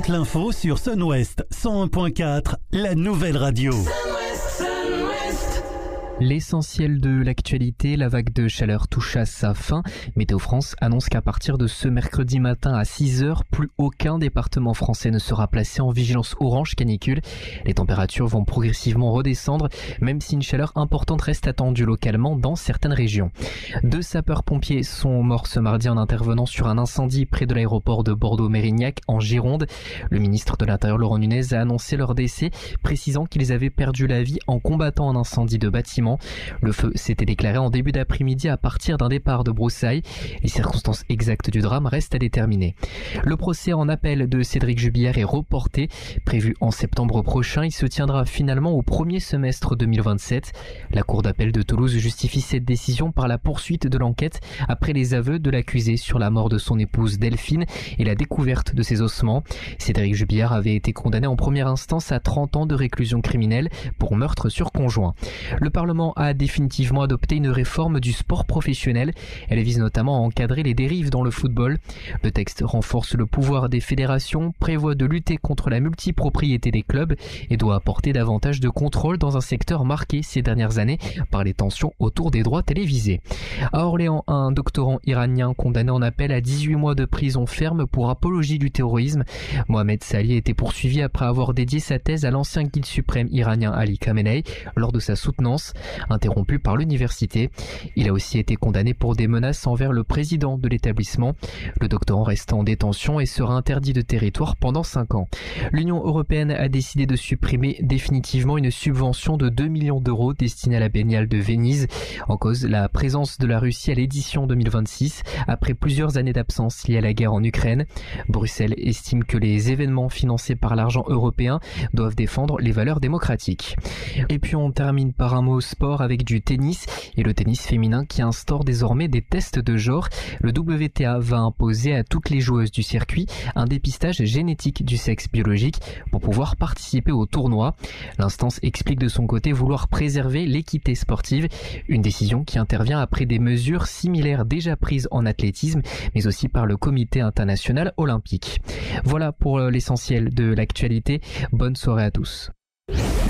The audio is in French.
Toute l'info sur Sun-Ouest 101.4, la nouvelle radio. L'essentiel de l'actualité, la vague de chaleur touche à sa fin. Météo France annonce qu'à partir de ce mercredi matin à 6h, plus aucun département français ne sera placé en vigilance orange canicule. Les températures vont progressivement redescendre, même si une chaleur importante reste attendue localement dans certaines régions. 2 sapeurs-pompiers sont morts ce mardi en intervenant sur un incendie près de l'aéroport de Bordeaux-Mérignac en Gironde. Le ministre de l'Intérieur Laurent Nunez a annoncé leur décès, précisant qu'ils avaient perdu la vie en combattant un incendie de bâtiment. Le feu s'était déclaré en début d'après-midi à partir d'un départ de broussailles. Les circonstances exactes du drame restent à déterminer. Le procès en appel de Cédric Jubillard est reporté. Prévu en septembre prochain, il se tiendra finalement au premier semestre 2027. La cour d'appel de Toulouse justifie cette décision par la poursuite de l'enquête après les aveux de l'accusé sur la mort de son épouse Delphine et la découverte de ses ossements. Cédric Jubillard avait été condamné en première instance à 30 ans de réclusion criminelle pour meurtre sur conjoint. Le Parlement a définitivement adopté une réforme du sport professionnel. Elle vise notamment à encadrer les dérives dans le football. Le texte renforce le pouvoir des fédérations, prévoit de lutter contre la multipropriété des clubs et doit apporter davantage de contrôle dans un secteur marqué ces dernières années par les tensions autour des droits télévisés. À Orléans, un doctorant iranien condamné en appel à 18 mois de prison ferme pour apologie du terrorisme. Mohamed Salih a été poursuivi après avoir dédié sa thèse à l'ancien guide suprême iranien Ali Khamenei lors de sa soutenance, interrompu par l'université. Il a aussi été condamné pour des menaces envers le président de l'établissement. Le doctorant reste en détention et sera interdit de territoire pendant 5 ans. L'Union européenne a décidé de supprimer définitivement une subvention de 2 millions d'euros destinée à la Biennale de Venise. En cause, la présence de la Russie à l'édition 2026, après plusieurs années d'absence liées à la guerre en Ukraine. Bruxelles estime que les événements financés par l'argent européen doivent défendre les valeurs démocratiques. Et puis on termine par un mot sport avec du tennis et le tennis féminin qui instaure désormais des tests de genre. Le WTA va imposer à toutes les joueuses du circuit un dépistage génétique du sexe biologique pour pouvoir participer au tournoi. L'instance explique de son côté vouloir préserver l'équité sportive, une décision qui intervient après des mesures similaires déjà prises en athlétisme, mais aussi par le Comité international olympique. Voilà pour l'essentiel de l'actualité. Bonne soirée à tous.